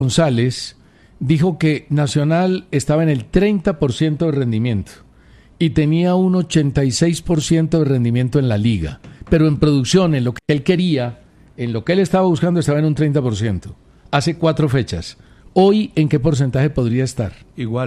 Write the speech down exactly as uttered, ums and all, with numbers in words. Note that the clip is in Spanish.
González dijo que Nacional estaba en el treinta por ciento de rendimiento y tenía un ochenta y seis por ciento de rendimiento en la liga, pero en producción, en lo que él quería, en lo que él estaba buscando, estaba en un treinta por ciento. Hace cuatro fechas. Hoy, ¿en qué porcentaje podría estar? Igual.